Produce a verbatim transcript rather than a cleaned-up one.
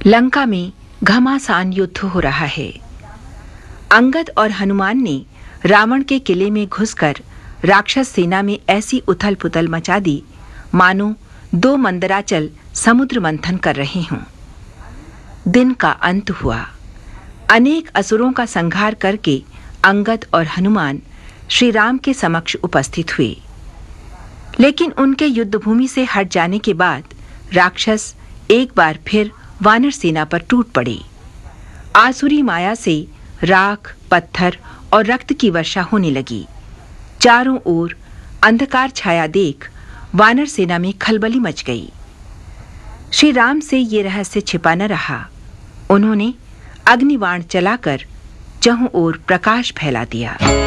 लंका में घमासान युद्ध हो रहा है। अंगद और हनुमान ने रावण के किले में घुसकर राक्षस सेना में ऐसी उथल पुथल मचा दी मानो दो मंदराचल समुद्र मंथन कर रहे हों। दिन का अंत हुआ। अनेक असुरों का संहार करके अंगद और हनुमान श्री राम के समक्ष उपस्थित हुए। लेकिन उनके युद्धभूमि से हट जाने के बाद राक्षस एक बार फिर वानर सेना पर टूट पड़े। आसुरी माया से राख, पत्थर और रक्त की वर्षा होने लगी। चारों ओर अंधकार छाया देख वानर सेना में खलबली मच गई। श्री राम से ये रहस्य छिपा न रहा। उन्होंने अग्निबाण चलाकर चहुं ओर प्रकाश फैला दिया।